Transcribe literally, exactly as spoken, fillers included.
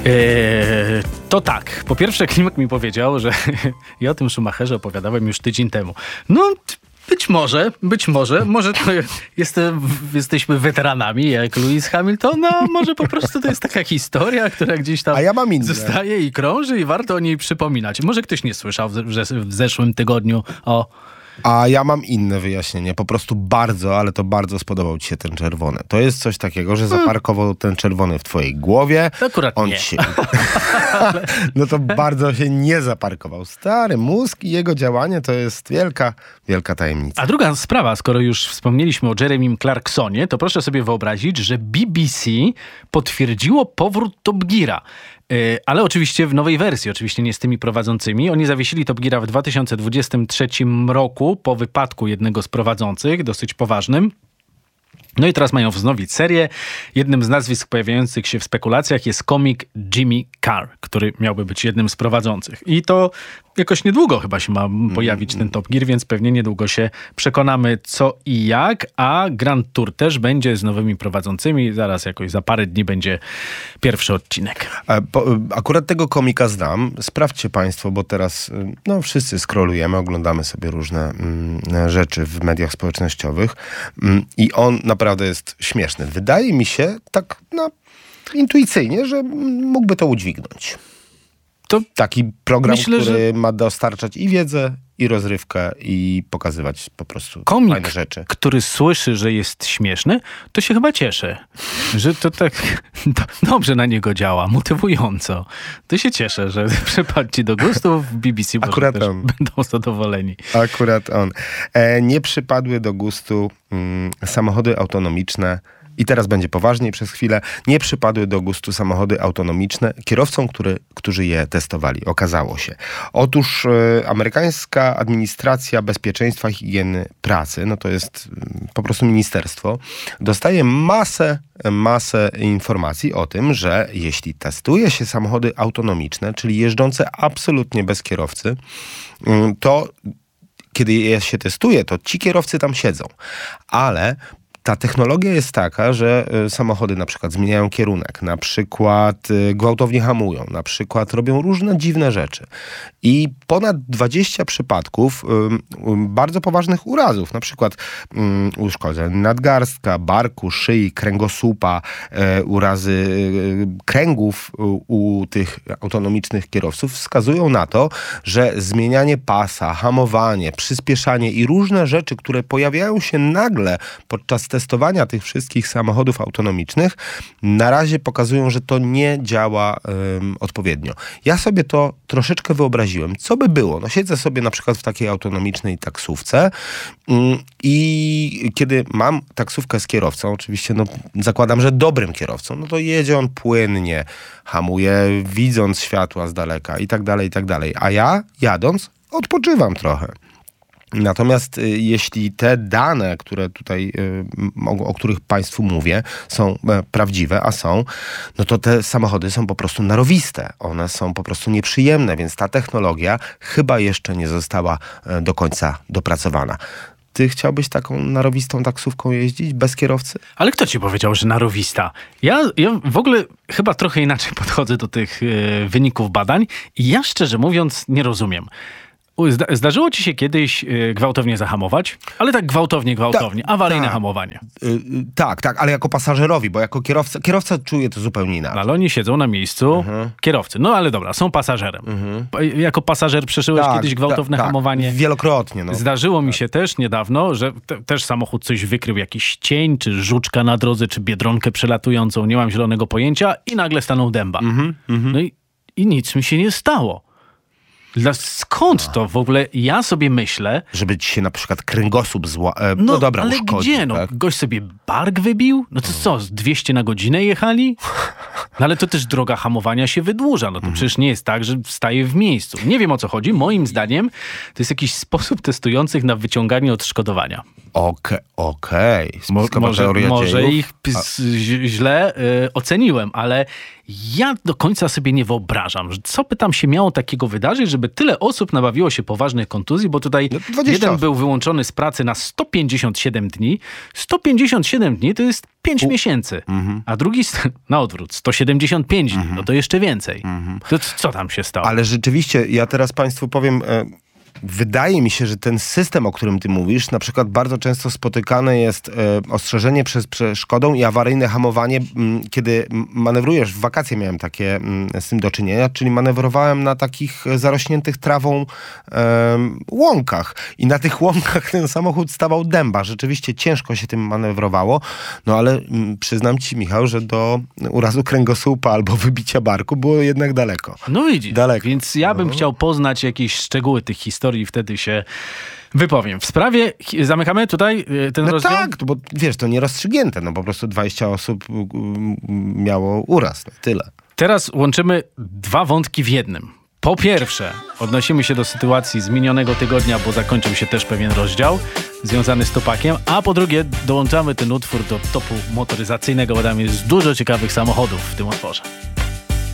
Eee, to tak. Po pierwsze, Klimek mi powiedział, że ja o tym Schumacherze opowiadałem już tydzień temu. No, być może, być może, może to jest, jesteśmy weteranami jak Lewis Hamilton, a może po prostu to jest taka historia, która gdzieś tam a ja mam inne. zostaje i krąży i warto o niej przypominać. Może ktoś nie słyszał w, w zeszłym tygodniu o... A ja mam inne wyjaśnienie. Po prostu bardzo, ale to bardzo spodobał ci się ten czerwony. To jest coś takiego, że zaparkował ten czerwony w twojej głowie. To akurat on nie. Się... no to bardzo się nie zaparkował. Stary mózg i jego działanie to jest wielka, wielka tajemnica. A druga sprawa, skoro już wspomnieliśmy o Jeremym Clarksonie, to proszę sobie wyobrazić, że B B C potwierdziło powrót Top Geara. Ale oczywiście w nowej wersji, oczywiście nie z tymi prowadzącymi. Oni zawiesili Top Geara w dwa tysiące dwudziestym trzecim roku po wypadku jednego z prowadzących, dosyć poważnym. No i teraz mają wznowić serię. Jednym z nazwisk pojawiających się w spekulacjach jest komik Jimmy Carr, który miałby być jednym z prowadzących. I to jakoś niedługo chyba się ma pojawić ten Top Gear, więc pewnie niedługo się przekonamy co i jak. A Grand Tour też będzie z nowymi prowadzącymi. Zaraz jakoś za parę dni będzie pierwszy odcinek. Akurat tego komika znam. Sprawdźcie państwo, bo teraz no, wszyscy scrollujemy, oglądamy sobie różne mm, rzeczy w mediach społecznościowych mm, i on naprawdę jest śmieszny. Wydaje mi się tak no, intuicyjnie, że mógłby to udźwignąć. To taki program, myślę, który ma dostarczać i wiedzę, i rozrywkę, i pokazywać po prostu komik, fajne rzeczy. Który słyszy, że jest śmieszny, to się chyba cieszy. Że to tak to dobrze na niego działa, motywująco. To się cieszę, że przypadł ci do gustu w B B C, bo Akurat też on. będą zadowoleni. Akurat on. E, nie przypadły do gustu mm, samochody autonomiczne. I teraz będzie poważniej przez chwilę. Nie przypadły do gustu samochody autonomiczne kierowcom, który, którzy je testowali. Okazało się. Otóż e, amerykańska administracja bezpieczeństwa i higieny pracy, no to jest e, po prostu ministerstwo, dostaje masę, masę informacji o tym, że jeśli testuje się samochody autonomiczne, czyli jeżdżące absolutnie bez kierowcy, e, to kiedy je się testuje, to ci kierowcy tam siedzą. Ale ta technologia jest taka, że samochody na przykład zmieniają kierunek, na przykład gwałtownie hamują, na przykład robią różne dziwne rzeczy. I ponad dwadzieścia przypadków um, bardzo poważnych urazów, na przykład um, uszkodzeń nadgarstka, barku, szyi, kręgosłupa, e, urazy e, kręgów u, u tych autonomicznych kierowców wskazują na to, że zmienianie pasa, hamowanie, przyspieszanie i różne rzeczy, które pojawiają się nagle podczas testowania tych wszystkich samochodów autonomicznych, na razie pokazują, że to nie działa um, odpowiednio. Ja sobie to troszeczkę wyobraziłem. Co by było? No siedzę sobie na przykład w takiej autonomicznej taksówce um, i kiedy mam taksówkę z kierowcą, oczywiście no, zakładam, że dobrym kierowcą, no to jedzie on płynnie, hamuje, widząc światła z daleka i tak dalej, i tak dalej. A ja, jadąc, odpoczywam trochę. Natomiast y, jeśli te dane, które tutaj, y, o, o których państwu mówię, są e, prawdziwe, a są, no to te samochody są po prostu narowiste. One są po prostu nieprzyjemne, więc ta technologia chyba jeszcze nie została e, do końca dopracowana. Ty chciałbyś taką narowistą taksówką jeździć bez kierowcy? Ale kto ci powiedział, że narowista? Ja, ja w ogóle chyba trochę inaczej podchodzę do tych y, wyników badań i ja szczerze mówiąc nie rozumiem. Zda- zdarzyło ci się kiedyś y, gwałtownie zahamować? Ale tak gwałtownie, gwałtownie. Ta, Awaryjne ta. hamowanie. Y, y, tak, tak, ale jako pasażerowi, bo jako kierowca, kierowca czuje to zupełnie inaczej. Ale oni siedzą na miejscu Mhm. kierowcy. No ale dobra, są pasażerem. Mhm. Pa- Jako pasażer przeżyłeś Tak, kiedyś gwałtowne tak, hamowanie? Tak, wielokrotnie. No. Zdarzyło mi się też niedawno, że te, też samochód coś wykrył, jakiś cień, czy żuczka na drodze, czy biedronkę przelatującą, nie mam zielonego pojęcia i nagle stanął dęba. Mhm, mhm. No i, i nic mi się nie stało. Dla, skąd to w ogóle? Ja sobie myślę... Żeby ci się na przykład kręgosłup zła... E, No, no dobra, ale uszkodzi, gdzie? No, tak? gość sobie bark wybił? No to co, z dwieście na godzinę jechali? No ale to też droga hamowania się wydłuża. No to przecież nie jest tak, że staje w miejscu. Nie wiem, o co chodzi. Moim zdaniem to jest jakiś sposób testujących na wyciąganie odszkodowania. Okej, okej. Mo- Spiskowa może teoria może dziejów. ich p- z- źle y, oceniłem, ale ja do końca sobie nie wyobrażam, że co by tam się miało takiego wydarzyć, żeby żeby tyle osób nabawiło się poważnych kontuzji, bo tutaj no jeden osób. był wyłączony z pracy na sto pięćdziesiąt siedem dni. sto pięćdziesiąt siedem dni to jest pięć miesięcy, mhm. a drugi na odwrót, sto siedemdziesiąt pięć dni, no to jeszcze więcej. Mhm. To co tam się stało? Ale rzeczywiście, ja teraz państwu powiem... E, Wydaje mi się, że ten system, o którym ty mówisz, na przykład bardzo często spotykane jest e, ostrzeżenie przez przeszkodą i awaryjne hamowanie, m, kiedy manewrujesz. W wakacje miałem takie m, z tym do czynienia, czyli manewrowałem na takich zarośniętych trawą e, łąkach. I na tych łąkach ten samochód stawał dęba. Rzeczywiście ciężko się tym manewrowało, no ale m, przyznam ci, Michał, że do urazu kręgosłupa albo wybicia barku było jednak daleko. No widzisz, daleko. Więc ja bym no. chciał chciał poznać jakieś szczegóły tych historii i wtedy się wypowiem. W sprawie, zamykamy tutaj ten no rozdział? tak, bo wiesz, to nie rozstrzygnięte, no po prostu dwadzieścia osób miało uraz, no, tyle. Teraz łączymy dwa wątki w jednym. Po pierwsze, odnosimy się do sytuacji z minionego tygodnia, bo zakończył się też pewien rozdział związany z Tupakiem, a po drugie dołączamy ten utwór do topu motoryzacyjnego, bo tam jest dużo ciekawych samochodów w tym utworze.